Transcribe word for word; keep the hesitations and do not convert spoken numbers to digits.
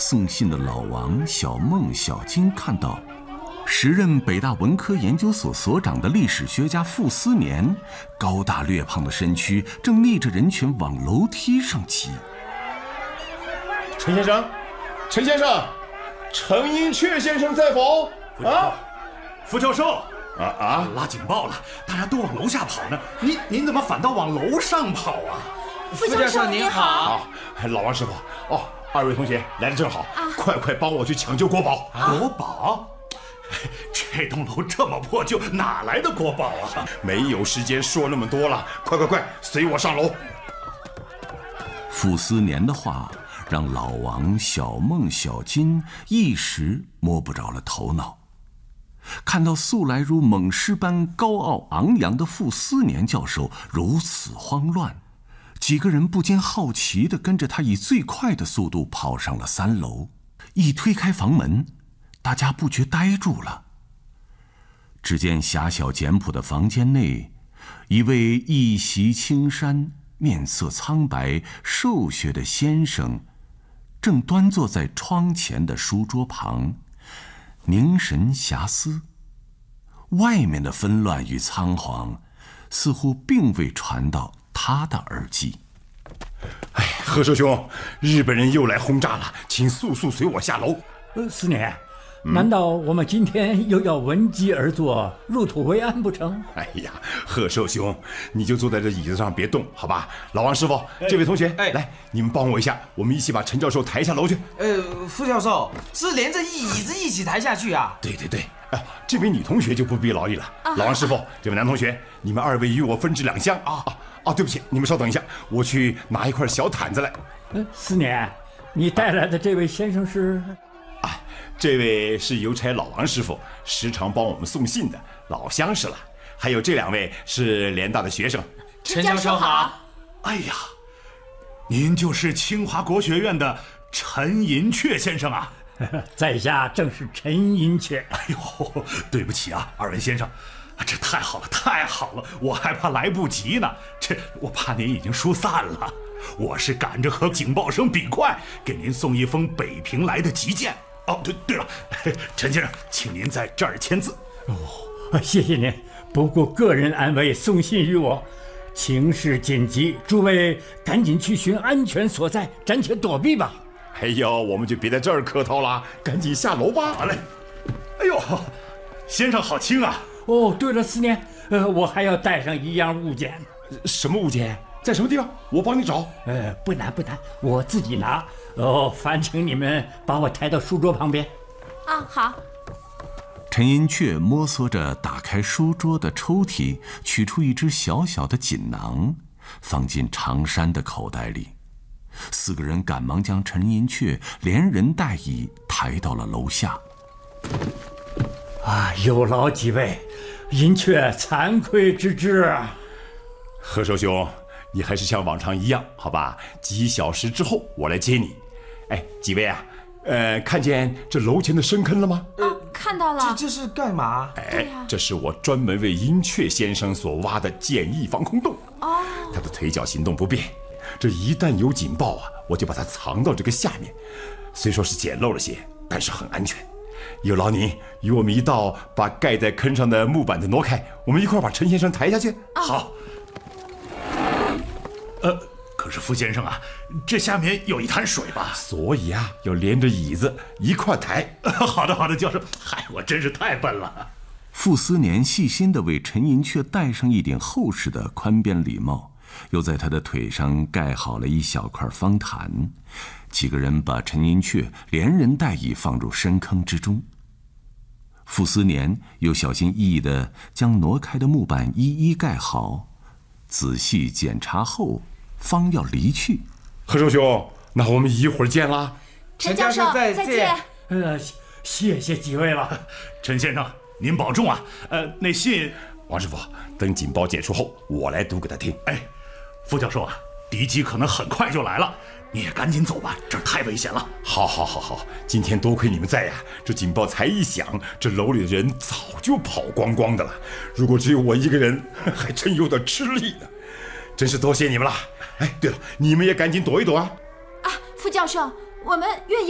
送信的老王、小孟、小金看到，时任北大文科研究所所长的历史学家傅斯年，高大略胖的身躯正逆着人群往楼梯上挤。 陈先生，陈先生，陈寅恪先生在否？啊， 傅教授。 啊啊！ 拉警报了，大家都往楼下跑呢，您您怎么反倒往楼上跑啊？ 傅教授您好。 啊，老王师傅，哦，二位同学来得正好，啊、快快帮我去抢救国宝。 啊、国宝？这栋楼这么破旧，哪来的国宝啊？ 没有时间说那么多了，快快快，随我上楼。 傅斯年的话让老王、小孟、小金一时摸不着了头脑。看到素来如猛狮般高傲昂扬的傅斯年教授如此慌乱，几个人不禁好奇地跟着他以最快的速度跑上了三楼。一推开房门，大家不觉呆住了。只见狭小简朴的房间内，一位一袭青衫、面色苍白、瘦削的先生，正端坐在窗前的书桌旁，凝神遐思。外面的纷乱与仓皇，似乎并未传到他的耳际。 哎，贺寿兄，日本人又来轰炸了，请速速随我下楼。 呃，思年，嗯、难道我们今天又要闻鸡而作，入土为安不成？ 哎呀，贺寿兄，你就坐在这椅子上别动，好吧？老王师傅，哎、这位同学，哎，来，你们帮我一下，我们一起把陈教授抬下楼去。 呃，傅教授是连着椅子一起抬下去啊？ 对对对。哎，这位女同学就不必劳役了。啊、老王师傅，这位男同学，你们二位与我分置两厢啊啊啊！对不起，你们稍等一下，我去拿一块小毯子来。 嗯，思年，你带来的这位先生是？ 啊，这位是邮差老王师傅，时常帮我们送信的老相识了。还有这两位是联大的学生。 陈教授好。 哎呀，您就是清华国学院的陈寅恪先生啊。 在下正是陈寅恪。 哎呦，对不起啊，二位先生，这太好了，太好了，我还怕来不及呢。这我怕您已经疏散了，我是赶着和警报声比快，给您送一封北平来的急件。哦，对对了，陈先生，请您在这儿签字。 哦，谢谢您。不顾个人安危送信于我，情势紧急，诸位赶紧去寻安全所在，暂且躲避吧。 哎呦，我们就别在这儿客套了，赶紧下楼吧。 好嘞。哎呦，先生好轻啊！ 哦，对了，思年，呃，我还要带上一样物件。 什么物件？在什么地方？我帮你找。 呃，不难不难，我自己拿。哦，烦请你们把我抬到书桌旁边。 啊，好。 陈寅恪摸索着打开书桌的抽屉，取出一只小小的锦囊，放进长衫的口袋里。四个人赶忙将陈寅恪连人带椅抬到了楼下。 啊，有劳几位，寅恪惭愧之至啊。 贺寿兄，你还是像往常一样，好吧？几小时之后我来接你。哎，几位啊，呃，看见这楼前的深坑了吗？ 呃，看到了。 这这是干嘛？ 哎，啊、这是我专门为寅恪先生所挖的简易防空洞。 哦， 他的腿脚行动不便。这一旦有警报啊，我就把它藏到这个下面。虽说是简陋了些，但是很安全。有劳您与我们一道把盖在坑上的木板子挪开，我们一块把陈先生抬下去。 哦、 好。呃，可是傅先生啊，这下面有一滩水吧？ 所以啊，要连着椅子一块抬。 好的，好的，教授。嗨，我真是太笨了。 傅斯年细心地为陈寅恪戴上一顶厚实的宽边礼帽。又在他的腿上盖好了一小块方毯，几个人把陈寅恪连人带椅放入深坑之中。傅斯年又小心翼翼地将挪开的木板一一盖好，仔细检查后，方要离去。 贺寿兄，那我们一会儿见啦。 陈教授，再见。 呃，谢谢几位了。 陈先生，您保重啊。呃，那信， 王师傅，等警报解除后，我来读给他听。 哎。傅教授啊，敌机可能很快就来了，你也赶紧走吧，这儿太危险了。 好，好，好，好，今天多亏你们在呀，这警报才一响，这楼里的人早就跑光光的了。如果只有我一个人，还真有点吃力呢。真是多谢你们了。哎，对了，你们也赶紧躲一躲啊。 啊，傅教授，我们愿意。